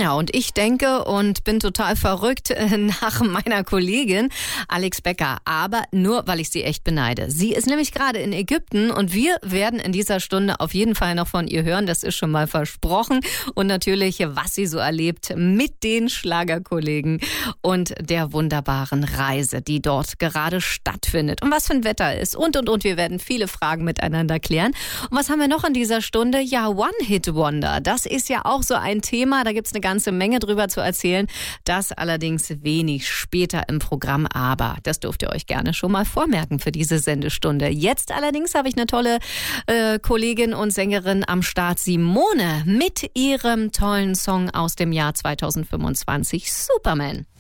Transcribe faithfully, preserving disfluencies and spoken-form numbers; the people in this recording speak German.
Ja, und ich denke und bin total verrückt nach meiner Kollegin Alex Becker. Aber nur, weil ich sie echt beneide. Sie ist nämlich gerade in Ägypten und wir werden in dieser Stunde auf jeden Fall noch von ihr hören. Das ist schon mal versprochen. Und natürlich, was sie so erlebt mit den Schlagerkollegen und der wunderbaren Reise, die dort gerade stattfindet. Und was für ein Wetter ist. Und, und, und. Wir werden viele Fragen miteinander klären. Und was haben wir noch in dieser Stunde? Ja, One-Hit-Wonder. Das ist ja auch so ein Thema. Da gibt es eine ganze Menge drüber zu erzählen. Das allerdings wenig später im Programm. Aber das dürft ihr euch gerne schon mal vormerken für diese Sendestunde. Jetzt allerdings habe ich eine tolle äh, Kollegin und Sängerin am Start, Simone, mit ihrem tollen Song aus dem Jahr zweitausendfünfundzwanzig, Superman.